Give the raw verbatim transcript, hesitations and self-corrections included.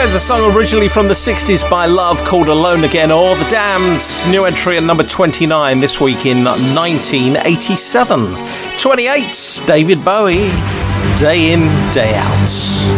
There's a song originally from the sixties by Love called Alone Again, or The Damned. New entry at number twenty-nine this week in nineteen eighty-seven. twenty-eight, David Bowie, Day In, Day Out.